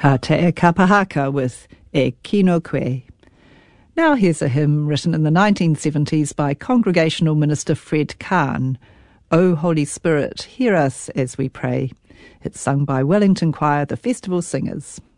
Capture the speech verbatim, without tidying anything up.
A Te E Kapahaka with E Kino Koe. Now here's a hymn written in the nineteen seventies by Congregational Minister Fred Kahn. O Holy Spirit, hear us as we pray. It's sung by Wellington Choir, the Festival Singers.